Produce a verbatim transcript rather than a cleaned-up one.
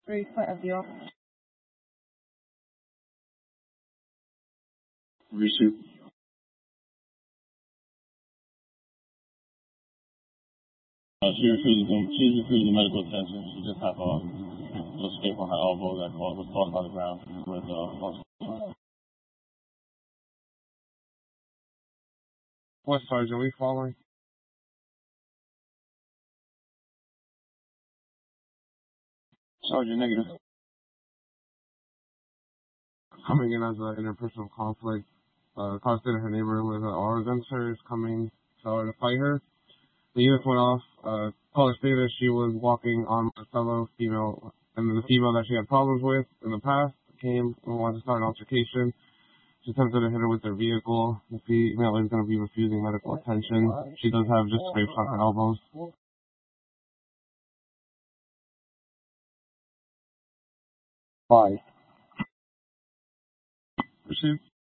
Very quite of the Receive. Uh, she refuses the, she refuses the medical attention. She just had a little scrape on her elbow that was caused by the ground with uh, What, Sergeant? We following? Sergeant negative. Coming in as an interpersonal conflict. Uh, accosted her neighbor with an armed sensors coming uh, to fight her. The units went off. Uh, caller stated she was walking on a fellow female, and the female that she had problems with in the past came and wanted to start an altercation. She attempted to hit her with her vehicle. The female is going to be refusing medical attention. She does have just scrapes on her elbows. Five. Received.